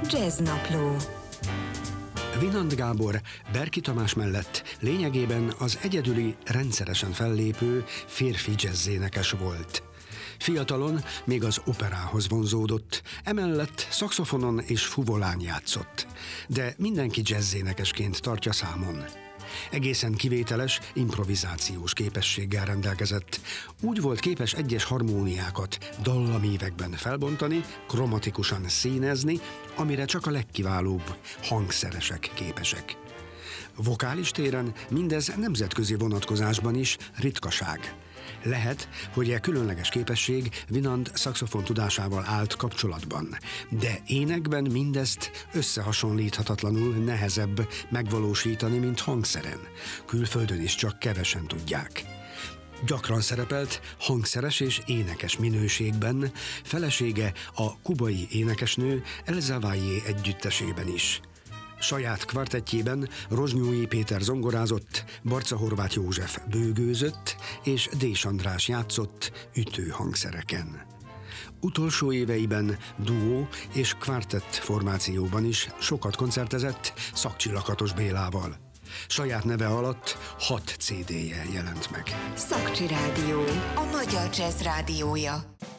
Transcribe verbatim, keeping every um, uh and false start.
Jazznapló. Winand Gábor Berki Tamás mellett lényegében az egyedüli, rendszeresen fellépő férfi jazz-énekes volt. Fiatalon még az operához vonzódott, emellett szaxofonon és fuvolán játszott, de mindenki jazz-énekesként tartja számon. Egészen kivételes, improvizációs képességgel rendelkezett. Úgy volt képes egyes harmóniákat dallamívekben felbontani, kromatikusan színezni, amire csak a legkiválóbb hangszeresek képesek. Vokális téren mindez nemzetközi vonatkozásban is ritkaság. Lehet, hogy e különleges képesség Winand szaxofon tudásával állt kapcsolatban, de énekben mindezt összehasonlíthatatlanul nehezebb megvalósítani, mint hangszeren. Külföldön is csak kevesen tudják. Gyakran szerepelt hangszeres és énekes minőségben, felesége a kubai énekesnő Elza Valle együttesében is. Saját kvartettjében Rozsnyói Péter zongorázott, Barca Horváth József bőgőzött, és Dés András játszott ütőhangszereken. Utolsó éveiben duó és kvartett formációban is sokat koncertezett Szakcsi Lakatos Bélával. Saját neve alatt hat cé dé-je jelent meg. Szakcsi Rádió, a magyar jazz rádiója.